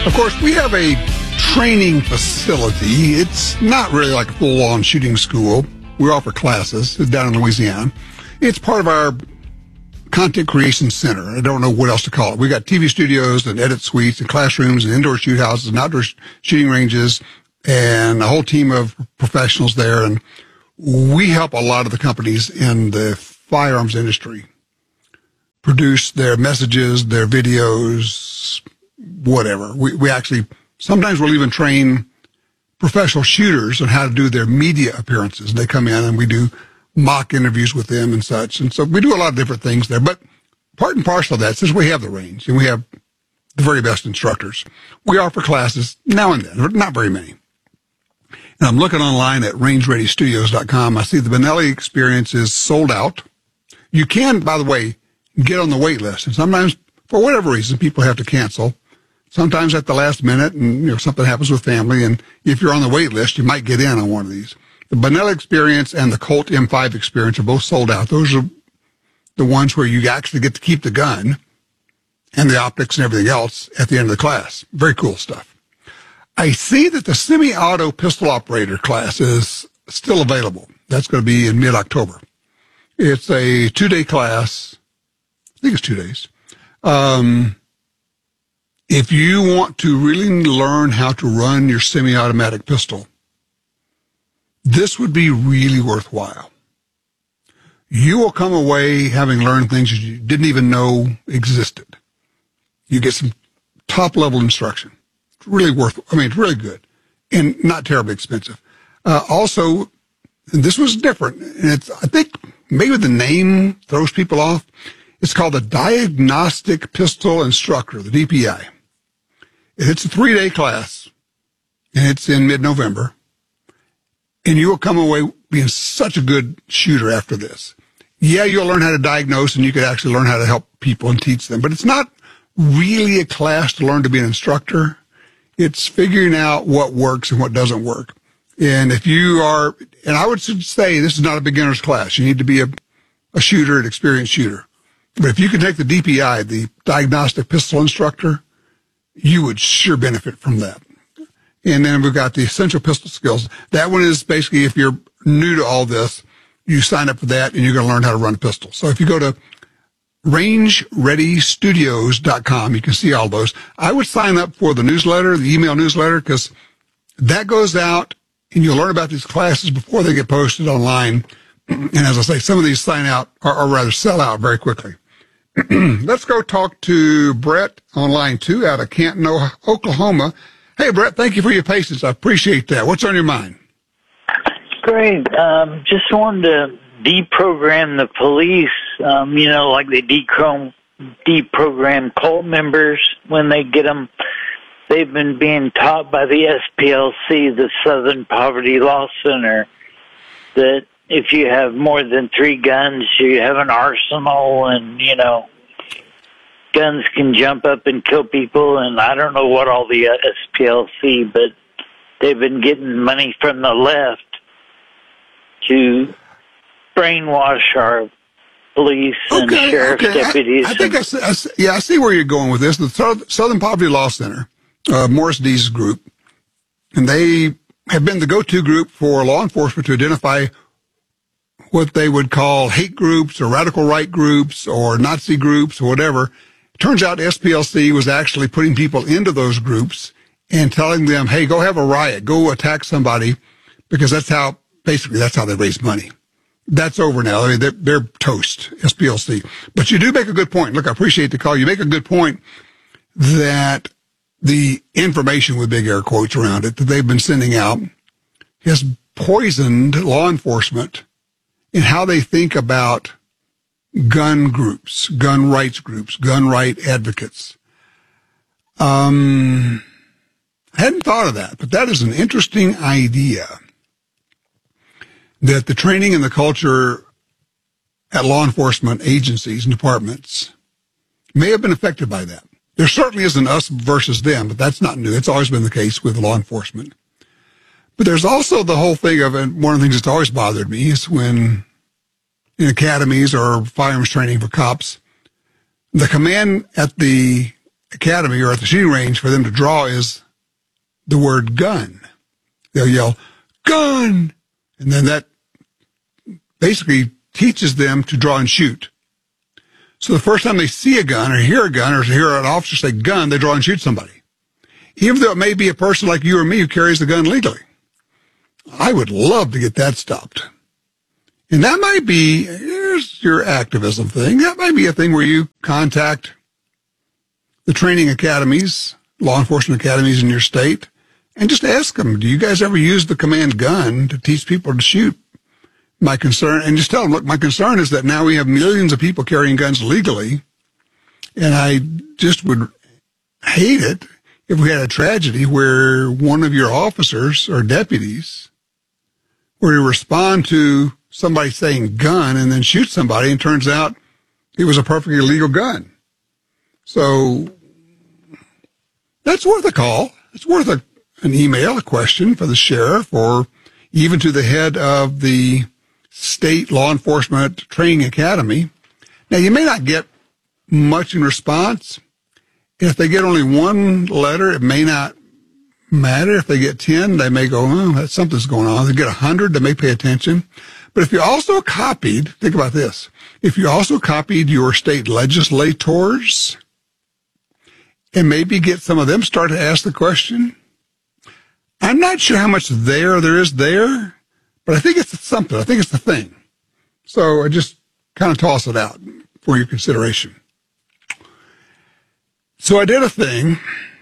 Of course, we have a training facility. It's not really like a full-on shooting school. We offer classes down in Louisiana. It's part of our content creation center. I don't know what else to call it. We got TV studios and edit suites and classrooms and indoor shoot houses and outdoor shooting ranges and a whole team of professionals there. And we help a lot of the companies in the firearms industry produce their messages, their videos, whatever. We actually, sometimes we'll even train professional shooters on how to do their media appearances. They come in and we do mock interviews with them and such. And so we do a lot of different things there. But part and parcel of that, since we have the range and we have the very best instructors, we offer classes now and then, but not very many. And I'm looking online at rangereadystudios.com. I see the Benelli experience is sold out. You can, by the way, get on the wait list. And sometimes, for whatever reason, people have to cancel. Sometimes at the last minute, and something happens with family. And if you're on the wait list, you might get in on one of these. The Benelli experience and the Colt M5 experience are both sold out. Those are the ones where you actually get to keep the gun and the optics and everything else at the end of the class. Very cool stuff. I see that the semi-auto pistol operator class is still available. That's going to be in mid-October. It's a 2-day class. I think it's 2 days. If you want to really learn how to run your semi-automatic pistol, this would be really worthwhile. You will come away having learned things you didn't even know existed. You get some top-level instruction. It's really it's really good and not terribly expensive. Also, and this was different, and I think maybe the name throws people off. It's called the Diagnostic Pistol Instructor, the DPI. It's a 3-day class, and it's in mid-November. And you will come away being such a good shooter after this. Yeah, you'll learn how to diagnose, and you could actually learn how to help people and teach them. But it's not really a class to learn to be an instructor. It's figuring out what works and what doesn't work. And if you are, and I would say this is not a beginner's class. You need to be a shooter, an experienced shooter. But if you can take the DPI, the Diagnostic Pistol Instructor, you would sure benefit from that. And then we've got the Essential Pistol Skills. That one is basically, if you're new to all this, you sign up for that and you're going to learn how to run a pistol. So if you go to rangereadystudios.com, you can see all those. I would sign up for the newsletter, the email newsletter, because that goes out and you'll learn about these classes before they get posted online. And as I say, some of these sign out or rather sell out very quickly. Let's go talk to Brett on line 2 out of Canton, Oklahoma. Hey, Brett, thank you for your patience. I appreciate that. What's on your mind? Great. Just wanted to deprogram the police, like they deprogram cult members when they get them. They've been being taught by the SPLC, the Southern Poverty Law Center, that if you have more than 3 guns, you have an arsenal and, guns can jump up and kill people. And I don't know what all the SPLC, but they've been getting money from the left to brainwash our police and sheriff's deputies. I think I see where you're going with this. The Southern Poverty Law Center, Morris Dees' group, and they have been the go-to group for law enforcement to identify what they would call hate groups or radical right groups or Nazi groups or whatever. It turns out SPLC was actually putting people into those groups and telling them, hey, go have a riot, go attack somebody, because that's how they raise money. That's over now. I mean, they're toast, SPLC. But you do make a good point. Look, I appreciate the call. You make a good point that the information, with big air quotes around it, that they've been sending out has poisoned law enforcement in how they think about gun groups, gun rights groups, gun right advocates. I hadn't thought of that, but that is an interesting idea, that the training and the culture at law enforcement agencies and departments may have been affected by that. There certainly isn't us versus them, but that's not new. It's always been the case with law enforcement. But there's also the whole thing of, and one of the things that's always bothered me is when in academies or firearms training for cops, the command at the academy or at the shooting range for them to draw is the word gun. They'll yell, gun! And then that basically teaches them to draw and shoot. So the first time they see a gun or hear an officer say gun, they draw and shoot somebody. Even though it may be a person like you or me who carries the gun legally. I would love to get that stopped. And that might be, here's your activism thing, that might be a thing where you contact the training academies, law enforcement academies in your state, and just ask them, do you guys ever use the command gun to teach people to shoot? My concern, and just tell them, look, my concern is that now we have millions of people carrying guns legally, and I just would hate it if we had a tragedy where one of your officers or deputies were to respond to somebody saying gun and then shoot somebody, and turns out it was a perfectly legal gun. So that's worth a call. It's worth an email, a question for the sheriff, or even to the head of the state law enforcement training academy. Now, you may not get much in response. If they get only one letter, it may not matter. If they get 10, they may go, oh, that's something's going on. If they get 100, they may pay attention. But if you also copied, think about this, if you also copied your state legislators and maybe get some of them start to ask the question, I'm not sure how much there is there, but I think it's something. I think it's the thing. So I just kind of toss it out for your consideration. So I did a thing.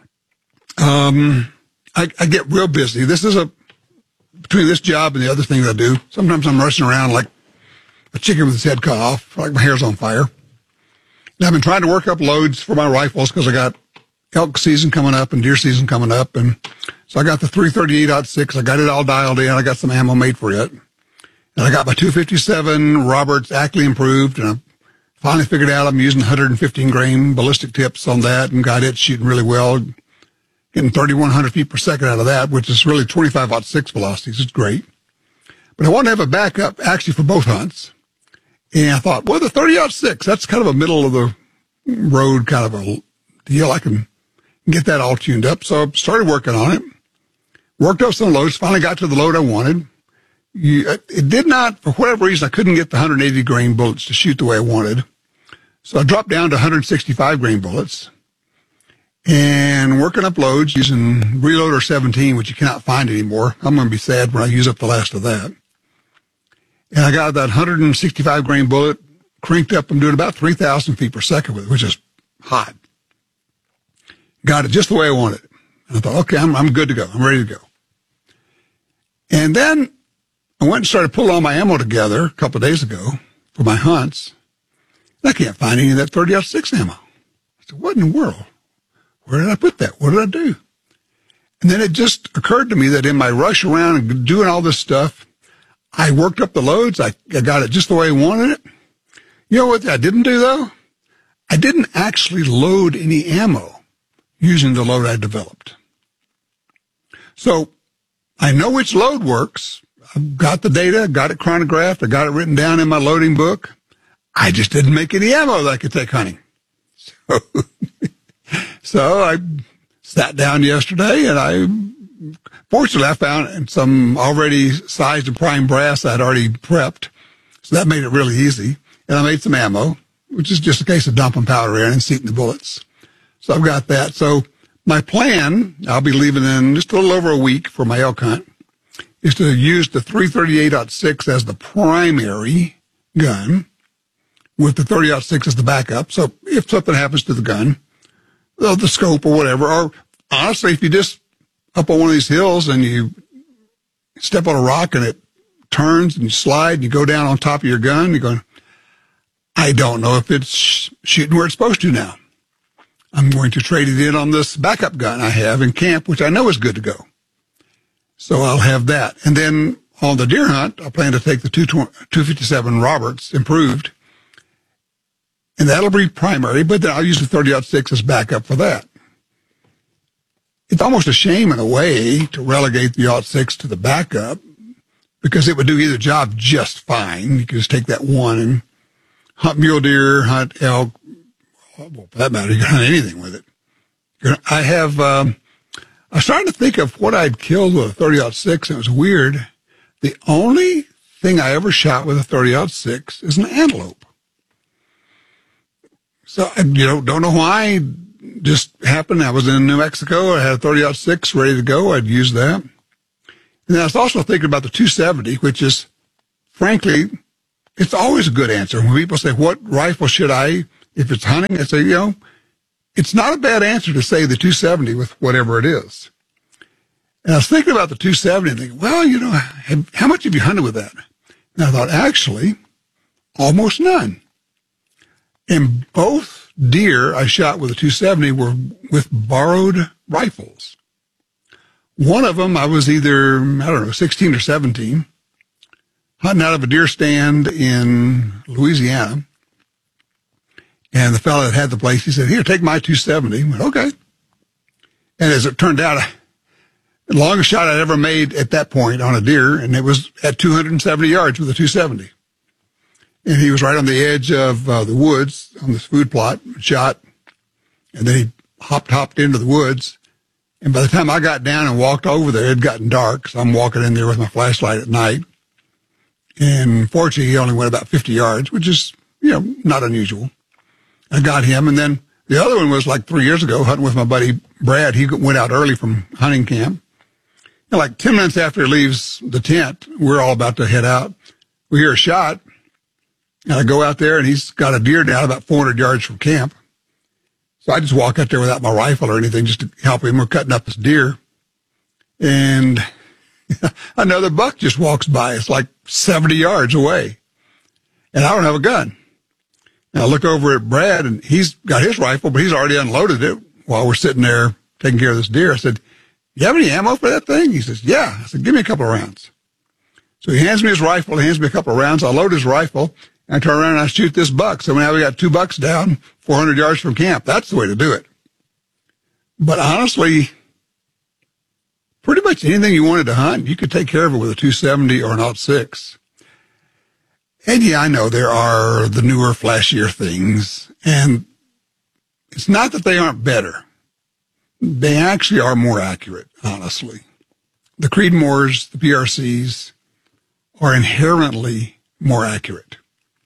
I get real busy. This is between this job and the other thing that I do, sometimes I'm rushing around like a chicken with its head cut off, like my hair's on fire. And I've been trying to work up loads for my rifles because I got elk season coming up and deer season coming up. And so I got the 338-06. I got it all dialed in. I got some ammo made for it. And I got my 257 Roberts Ackley improved. And I finally figured out I'm using 115 grain ballistic tips on that and got it shooting really well, getting 3,100 feet per second out of that, which is really 25-06 velocities. It's great. But I wanted to have a backup actually for both hunts. And I thought, well, the 30-06, that's kind of a middle of the road kind of a deal. I can get that all tuned up. So I started working on it. Worked up some loads, finally got to the load I wanted. It did not, for whatever reason, I couldn't get the 180 grain bullets to shoot the way I wanted. So I dropped down to 165 grain bullets and working up loads using Reloader 17, which you cannot find anymore. I'm going to be sad when I use up the last of that. And I got that 165 grain bullet cranked up. I'm doing about 3,000 feet per second with it, which is hot. Got it just the way I wanted it. And I thought, okay, I'm good to go. I'm ready to go. And then I went and started pulling all my ammo together a couple of days ago for my hunts. And I can't find any of that 30-06 ammo. I said, what in the world? Where did I put that? What did I do? And then it just occurred to me that in my rush around and doing all this stuff, I worked up the loads. I got it just the way I wanted it. You know what I didn't do, though? I didn't actually load any ammo using the load I developed. So I know which load works. I've got the data, got it chronographed, I got it written down in my loading book. I just didn't make any ammo that I could take hunting. So I sat down yesterday and fortunately I found some already sized and primed brass I'd already prepped. So that made it really easy. And I made some ammo, which is just a case of dumping powder in and seating the bullets. So I've got that. So my plan, I'll be leaving in just a little over a week for my elk hunt, is to use the 338-06 as the primary gun with the 30-06 as the backup. So if something happens to the gun, the scope or whatever, or honestly, if you just up on one of these hills and you step on a rock and it turns and you slide and you go down on top of your gun, you're going, I don't know if it's shooting where it's supposed to now. I'm going to trade it in on this backup gun I have in camp, which I know is good to go. So I'll have that. And then on the deer hunt, I plan to take the 257 Roberts improved. And that'll be primary, but then I'll use the 30-06 as backup for that. It's almost a shame in a way to relegate the 06 to the backup because it would do either job just fine. You could just take that one and hunt mule deer, hunt elk. Well, for that matter, you can hunt anything with it. I have, I was trying to think of what I'd killed with a 30-06, and it was weird. The only thing I ever shot with a 30-06 is an antelope. So, don't know why. Just happened. I was in New Mexico. I had a 30-06 ready to go. I'd use that. And I was also thinking about the 270, which is, frankly, it's always a good answer. When people say, what rifle should I, if it's hunting, I say, it's not a bad answer to say the 270 with whatever it is. And I was thinking about the 270 and thinking, well, how much have you hunted with that? And I thought, actually, almost none. And both deer I shot with a 270 were with borrowed rifles. One of them, I was either, 16 or 17, hunting out of a deer stand in Louisiana. And the fellow that had the place, he said, here, take my 270. I went, okay. And as it turned out, the longest shot I'd ever made at that point on a deer, and it was at 270 yards with a 270. And he was right on the edge of the woods on this food plot, shot, and then he hopped into the woods. And by the time I got down and walked over there, it had gotten dark, so I'm walking in there with my flashlight at night. And fortunately, he only went about 50 yards, which is, not unusual. I got him, and then the other one was like 3 years ago, hunting with my buddy Brad. He went out early from hunting camp. And like 10 minutes after he leaves the tent, we're all about to head out. We hear a shot. And I go out there, and he's got a deer down about 400 yards from camp. So I just walk out there without my rifle or anything just to help him. We're cutting up this deer. And another buck just walks by. It's like 70 yards away. And I don't have a gun. And I look over at Brad, and he's got his rifle, but he's already unloaded it while we're sitting there taking care of this deer. I said, you have any ammo for that thing? He says, yeah. I said, give me a couple of rounds. So he hands me his rifle, hands me a couple of rounds. I load his rifle. I turn around and I shoot this buck. So now we got 2 bucks down, 400 yards from camp. That's the way to do it. But honestly, pretty much anything you wanted to hunt, you could take care of it with a 270 or an 06. And yeah, I know there are the newer, flashier things. And it's not that they aren't better. They actually are more accurate, honestly. The Creedmoors, the PRCs are inherently more accurate.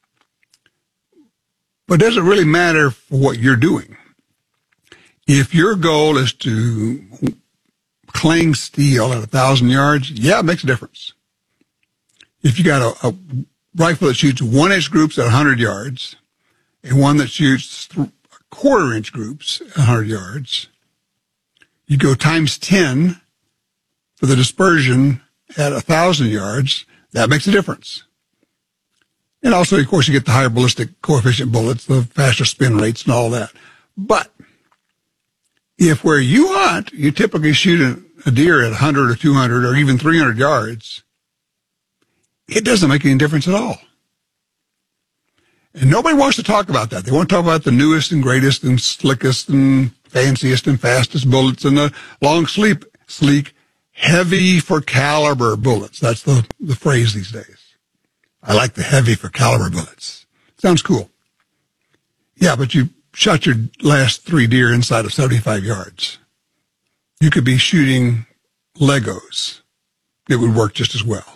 But does it really matter for what you're doing? If your goal is to clang steel at 1,000 yards, yeah, it makes a difference. If you got a rifle that shoots 1-inch groups at 100 yards and one that shoots quarter-inch groups at 100 yards, you go times 10 for the dispersion at 1,000 yards, that makes a difference. And also, of course, you get the higher ballistic coefficient bullets, the faster spin rates and all that. But if where you hunt, you typically shoot a deer at 100 or 200 or even 300 yards, it doesn't make any difference at all. And nobody wants to talk about that. They want to talk about the newest and greatest and slickest and fanciest and fastest bullets and the long, sleek, heavy for caliber bullets. That's the phrase these days. I like the heavy for caliber bullets. Sounds cool. Yeah, but you shot your last 3 deer inside of 75 yards. You could be shooting Legos. It would work just as well.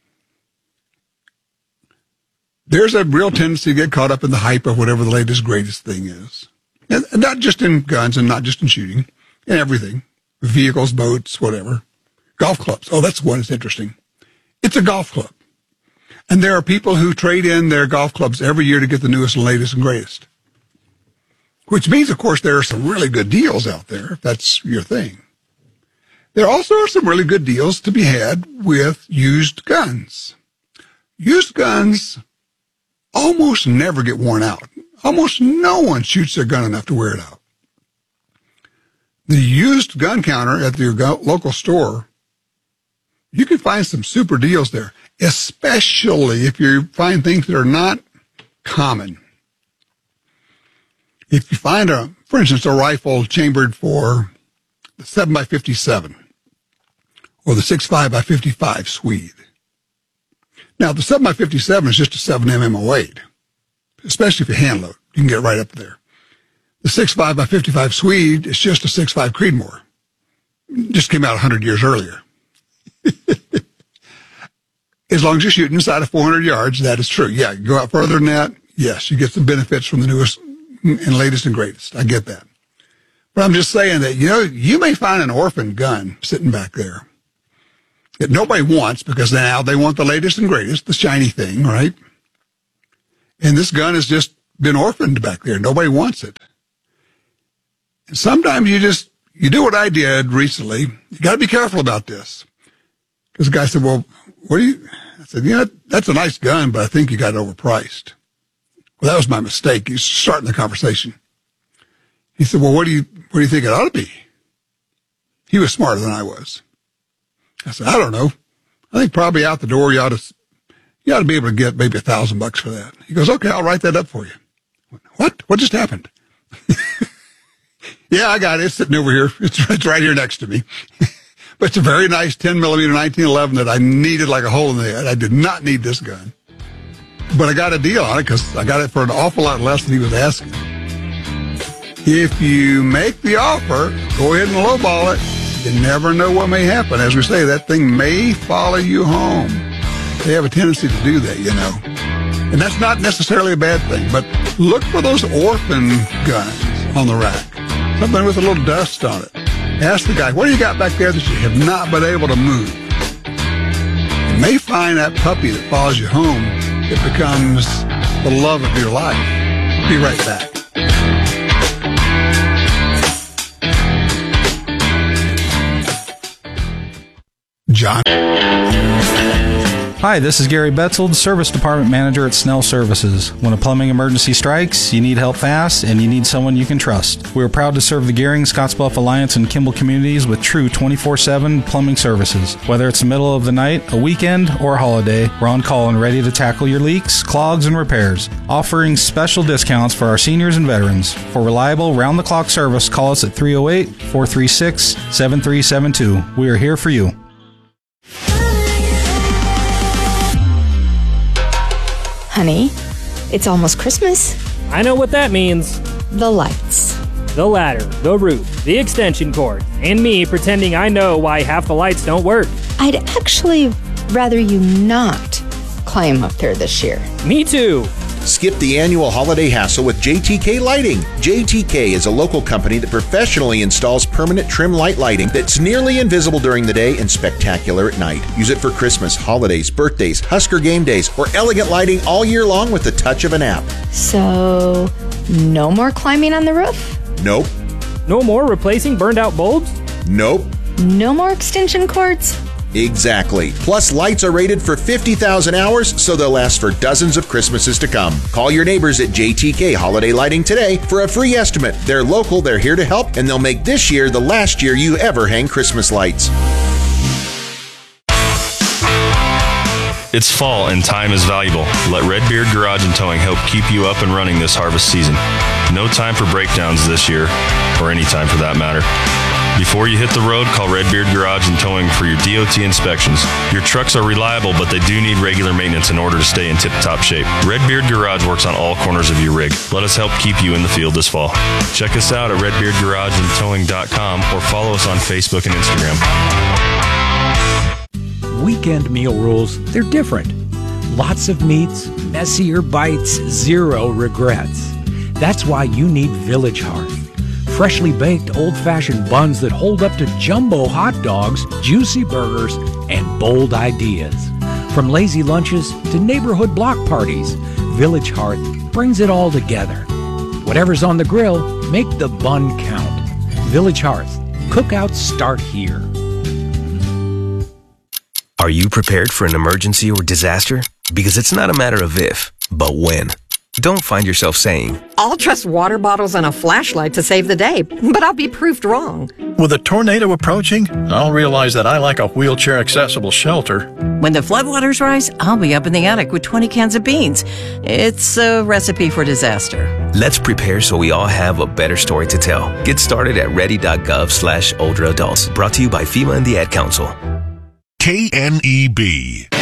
There's a real tendency to get caught up in the hype of whatever the latest, greatest thing is. And not just in guns and not just in shooting, in everything. Vehicles, boats, whatever. Golf clubs. Oh, that's one that's interesting. It's a golf club. And there are people who trade in their golf clubs every year to get the newest and latest and greatest. Which means, of course, there are some really good deals out there, if that's your thing. There also are some really good deals to be had with used guns. Used guns almost never get worn out. Almost no one shoots their gun enough to wear it out. The used gun counter at your local store, you can find some super deals there, especially if you find things that are not common. If you find for instance, a rifle chambered for the 7x57 or the 6.5x55 Swede. Now, the 7x57 is just a 7mm 08, especially if you hand load. You can get right up there. The 6.5 by 55 Swede is just a 6.5 Creedmoor. Just came out 100 years earlier. As long as you're shooting inside of 400 yards, that is true. Yeah, you go out further than that, yes, you get some benefits from the newest and latest and greatest. I get that. But I'm just saying that, you may find an orphan gun sitting back there that nobody wants because now they want the latest and greatest, the shiny thing, right? And this gun has just been orphaned back there. Nobody wants it. And sometimes you do what I did recently. You got to be careful about this. Because the guy said, well, I said, that's a nice gun, but I think you got it overpriced. Well, that was my mistake. He's starting the conversation. He said, well, what do you think it ought to be? He was smarter than I was. I said, I don't know. I think probably out the door you ought to be able to get maybe $1,000 for that. He goes, okay, I'll write that up for you. What? What just happened? Yeah, I got it. It's sitting over here. It's right here next to me. But it's a very nice 10 millimeter 1911 that I needed like a hole in the head. I did not need this gun. But I got a deal on it because I got it for an awful lot less than he was asking. If you make the offer, go ahead and lowball it. You never know what may happen. As we say, that thing may follow you home. They have a tendency to do that, And that's not necessarily a bad thing. But look for those orphan guns on the rack. Something with a little dust on it. Ask the guy, what do you got back there that you have not been able to move? You may find that puppy that follows you home that becomes the love of your life. Be right back. John. Hi, this is Gary Betzold, Service Department Manager at Snell Services. When a plumbing emergency strikes, you need help fast, and you need someone you can trust. We are proud to serve the Gehring, Scottsbluff Alliance, and Kimball communities with true 24/7 plumbing services. Whether it's the middle of the night, a weekend, or a holiday, we're on call and ready to tackle your leaks, clogs, and repairs, offering special discounts for our seniors and veterans. For reliable, round-the-clock service, call us at 308-436-7372. We are here for you. Honey, it's almost Christmas. I know what that means. The lights. The ladder, the roof, the extension cord, and me pretending I know why half the lights don't work. I'd actually rather you not climb up there this year. Me too. Skip the annual holiday hassle with JTK Lighting. JTK is a local company that professionally installs permanent trim lighting that's nearly invisible during the day and spectacular at night. Use it for Christmas, holidays, birthdays, Husker game days, or elegant lighting all year long with the touch of an app. So, no more climbing on the roof? Nope. No more replacing burned out bulbs? Nope. No more extension cords? Exactly. Plus, lights are rated for 50,000 hours, so they'll last for dozens of Christmases to come. Call your neighbors at JTK Holiday Lighting today for a free estimate. They're local, they're here to help, and they'll make this year the last year you ever hang Christmas lights. It's fall and time is valuable. Let Redbeard Garage and Towing help keep you up and running this harvest season. No time for breakdowns this year, or any time for that matter. Before you hit the road, call Redbeard Garage and Towing for your DOT inspections. Your trucks are reliable, but they do need regular maintenance in order to stay in tip-top shape. Redbeard Garage works on all corners of your rig. Let us help keep you in the field this fall. Check us out at redbeardgarageandtowing.com or follow us on Facebook and Instagram. Weekend meal rules, they're different. Lots of meats, messier bites, zero regrets. That's why you need Village Hearth. Freshly baked old-fashioned buns that hold up to jumbo hot dogs, juicy burgers, and bold ideas. From lazy lunches to neighborhood block parties, Village Hearth brings it all together. Whatever's on the grill, make the bun count. Village Hearth. Cookouts start here. Are you prepared for an emergency or disaster? Because it's not a matter of if, but when. Don't find yourself saying, I'll trust water bottles and a flashlight to save the day, but I'll be proved wrong. With a tornado approaching, I'll realize that I lack a wheelchair-accessible shelter. When the floodwaters rise, I'll be up in the attic with 20 cans of beans. It's a recipe for disaster. Let's prepare so we all have a better story to tell. Get started at ready.gov/older adults. Brought to you by FEMA and the Ad Council. KNEB.